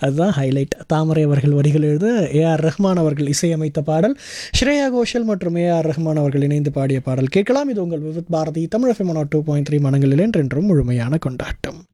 அதுதான் ஹைலைட். தாமரை அவர்கள் வரிகள் எழுத ஏஆர் ரஹ்மான் அவர்கள் இசையமைத்த பாடல், ஸ்ரேயா கோஷல் மற்றும் ஏஆர் ரஹ்மான் அவர்கள் இணைந்து பாடிய பாடல் கேட்கலாம். இது உங்கள் விவித் பாரதி தமிழ் FM 102.3 மனங்களில் என்றென்றும் முழுமையான கொண்டாட்டம்.